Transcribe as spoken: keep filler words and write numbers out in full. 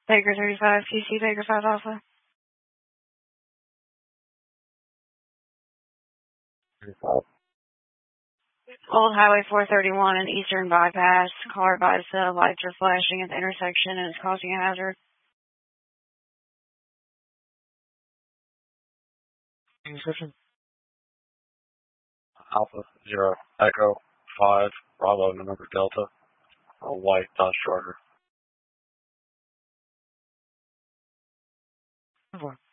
Baker thirty-five, Q C Baker five Alpha. thirty-five. Old Highway four thirty-one and Eastern Bypass. Car advised the lights are flashing at the intersection and it's causing a hazard. Description. Alpha Zero Echo five Bravo November Delta. A white Dodge Charger.